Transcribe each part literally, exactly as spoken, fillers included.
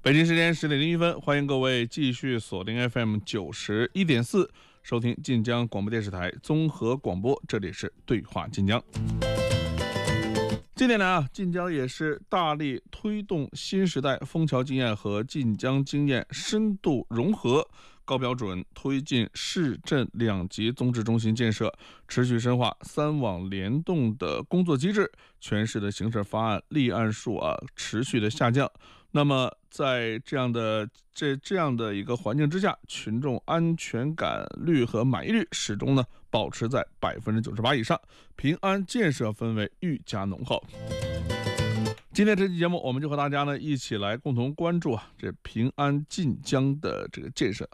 北京时间十点零一分，欢迎各位继续锁定 F M 九十一点四，收听晋江广播电视台综合广播，这里是对话晋江。近年来啊，晋江也是大力推动新时代枫桥经验和晋江经验深度融合，高标准推进市镇两级综治中心建设，持续深化三网联动的工作机制，全市的刑事发案立案数啊持续的下降。那么在这样的这这样的一个环境之下，群众安全感率和满意率始终呢保持在百分之九十八以上，平安建设氛围愈加浓厚。今天这期节目，我们就和大家呢一起来共同关注啊这平安晋江的这个建设。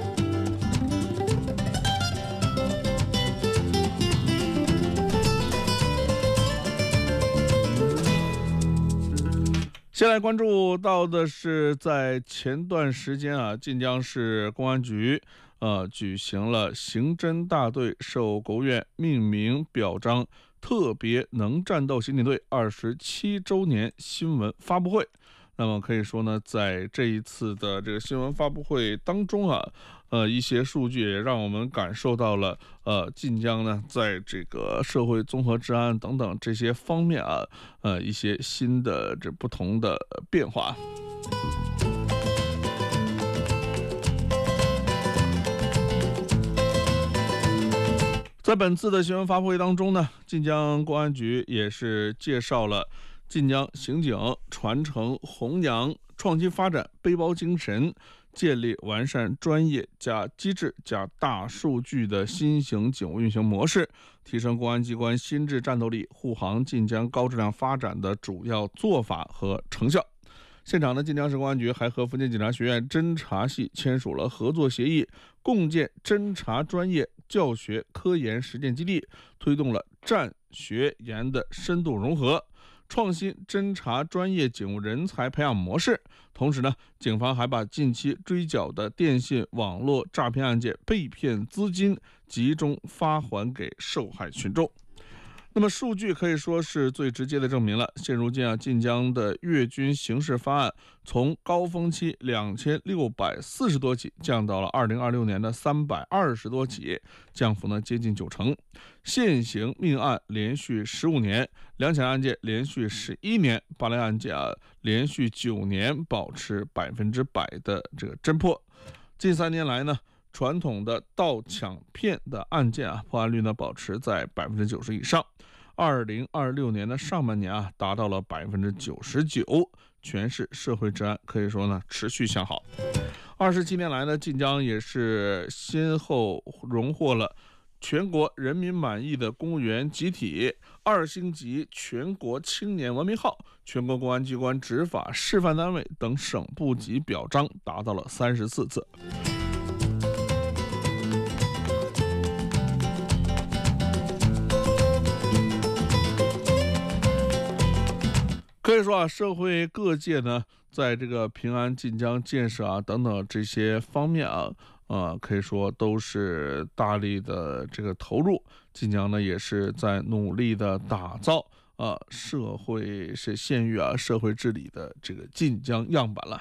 先来关注到的是，在前段时间啊，晋江市公安局呃举行了刑侦大队受国务院命名表彰特别能战斗刑警队二十七周年新闻发布会。那么可以说呢，在这一次的这个新闻发布会当中啊，呃，一些数据也让我们感受到了，呃，晋江呢，在这个社会综合治安等等这些方面啊，呃，一些新的这不同的变化。在本次的新闻发布会当中呢，晋江公安局也是介绍了晋江刑警传承弘扬创新发展背包精神，建立完善专业加机制加大数据的新型警务运行模式，提升公安机关心智战斗力，护航晋江高质量发展的主要做法和成效。现场的晋江市公安局还和福建警察学院侦查系签署了合作协议，共建侦查专业教学科研实践基地，推动了战学研的深度融合，创新侦查专业警务人才培养模式。同时呢，警方还把近期追缴的电信网络诈骗案件被骗资金集中发还给受害群众。那么数据可以说是最直接的证明了，现如今啊，晋江的越军刑事发案从高峰期两千六百四十多起降到了二零二六年的三百二十多起，降幅呢接近九成。现行命案连续十五年，两起案件连续十一年，八类案件啊连续九年保持百分之百的这个侦破。近三年来呢，传统的盗抢骗的案件啊，破案率呢保持在百分之九十以上。二零二六年的上半年啊，达到了百分之九十九，全市社会治安可以说呢持续向好。二十七年来呢，晋江也是先后荣获了全国人民满意的公务员集体、二星级全国青年文明号、全国公安机关执法示范单位等省部级表彰，达到了三十四次。可以说啊，社会各界呢，在这个平安晋江建设啊等等这些方面啊，呃，可以说都是大力的这个投入。晋江呢，也是在努力的打造啊、呃、社会是县域啊社会治理的这个晋江样板了。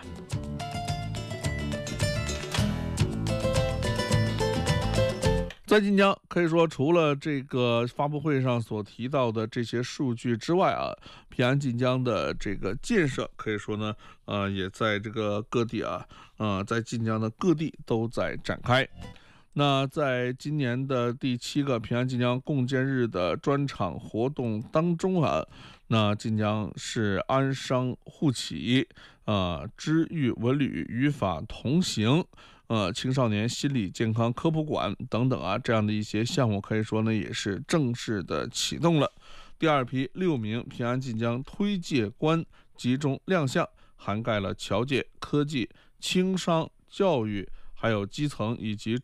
在晋江，可以说除了这个发布会上所提到的这些数据之外啊，平安晋江的这个建设可以说呢，呃，也在这个各地啊，呃，在晋江的各地都在展开。那在今年的第七个平安晋江共建日的专场活动当中啊，那晋江市安商互启、呃，知育文旅语法同行、呃，青少年心理健康科普馆等等啊，这样的一些项目可以说呢也是正式的启动了。第二批六名平安晋江推介官集中亮相，涵盖了侨界、科技、轻商、教育，还有基层以及